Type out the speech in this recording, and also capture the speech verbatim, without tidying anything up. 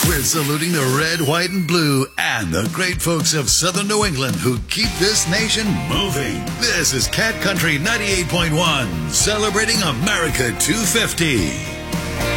We're saluting the red, white, and blue and the great folks of Southern New England who keep this nation moving. This is Cat Country ninety-eight point one, celebrating America two fifty.